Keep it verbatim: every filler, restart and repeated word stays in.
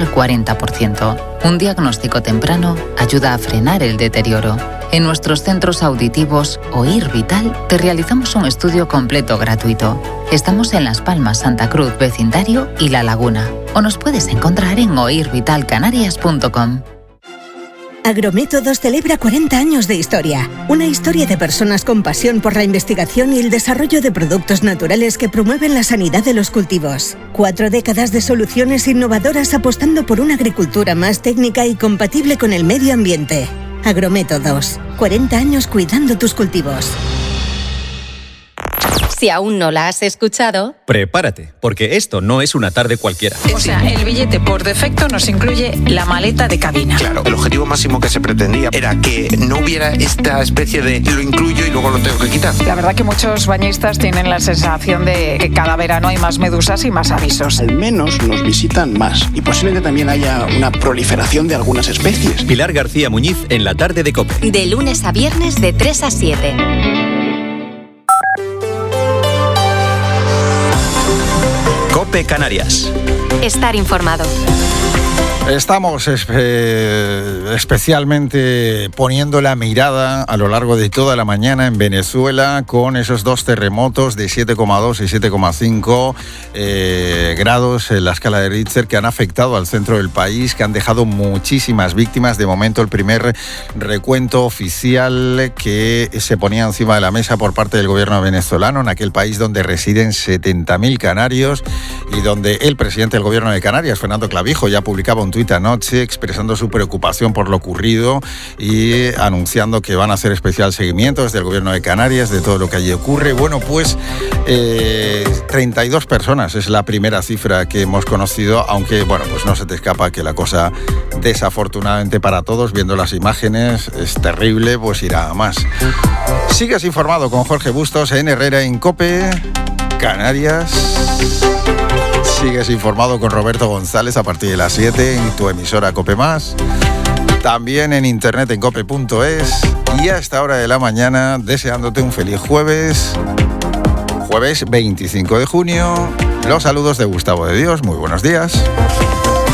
al cuarenta por ciento. Un diagnóstico temprano ayuda a frenar el deterioro. En nuestros centros auditivos Oír Vital te realizamos un estudio completo gratuito. Estamos en Las Palmas, Santa Cruz, vecindario y La Laguna. O nos puedes encontrar en oír vital canarias punto com. Agrométodos celebra cuarenta años de historia. Una historia de personas con pasión por la investigación y el desarrollo de productos naturales que promueven la sanidad de los cultivos. Cuatro décadas de soluciones innovadoras apostando por una agricultura más técnica y compatible con el medio ambiente. Agrométodos. cuarenta años cuidando tus cultivos. Si aún no la has escuchado, prepárate, porque esto no es una tarde cualquiera. O sea, el billete por defecto nos incluye la maleta de cabina. Claro, el objetivo máximo que se pretendía era que no hubiera esta especie de lo incluyo y luego lo tengo que quitar. La verdad que muchos bañistas tienen la sensación de que cada verano hay más medusas y más avisos. Al menos nos visitan más y posiblemente también haya una proliferación de algunas especies. Pilar García Muñiz en la tarde de COPE. De lunes a viernes de tres a siete. COPE Canarias. Estar informado. Estamos espe- especialmente poniendo la mirada a lo largo de toda la mañana en Venezuela con esos dos terremotos de siete coma dos y siete coma cinco eh, grados en la escala de Richter que han afectado al centro del país, que han dejado muchísimas víctimas. De momento el primer recuento oficial que se ponía encima de la mesa por parte del gobierno venezolano en aquel país donde residen setenta mil canarios y donde el presidente del gobierno de Canarias, Fernando Clavijo, ya publicaba un tuit anoche expresando su preocupación por lo ocurrido y anunciando que van a hacer especial seguimiento desde el gobierno de Canarias de todo lo que allí ocurre. Bueno, pues eh, treinta y dos personas es la primera cifra que hemos conocido, aunque bueno, pues no se te escapa que la cosa, desafortunadamente para todos, viendo las imágenes, es terrible, pues irá a más. Sigues informado con Jorge Bustos en Herrera en COPE Canarias. Sigues informado con Roberto González a partir de las siete en tu emisora COPE Más. También en internet en cope punto es. Y a esta hora de la mañana, deseándote un feliz jueves. Jueves veinticinco de junio. Los saludos de Gustavo de Dios. Muy buenos días.